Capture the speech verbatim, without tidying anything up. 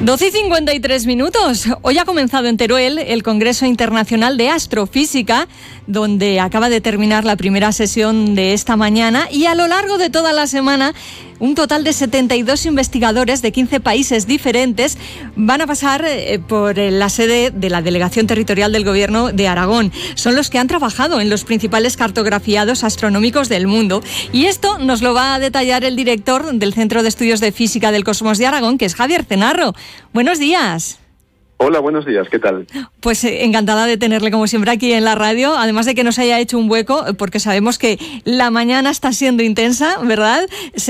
doce y cincuenta y tres minutos. Hoy ha comenzado en Teruel el Congreso Internacional de Astrofísica, donde acaba de terminar la primera sesión de esta mañana, y a lo largo de toda la semana un total de setenta y dos investigadores de quince países diferentes van a pasar eh, por la sede de la Delegación Territorial del Gobierno de Aragón. Son los que han trabajado en los principales cartografiados astronómicos del mundo. Y esto nos lo va a detallar el director del Centro de Estudios de Física del Cosmos de Aragón, que es Javier Cenarro. Buenos días. Hola, buenos días, ¿qué tal? Pues eh, encantada de tenerle como siempre aquí en la radio, además de que nos haya hecho un hueco, porque sabemos que la mañana está siendo intensa, ¿verdad?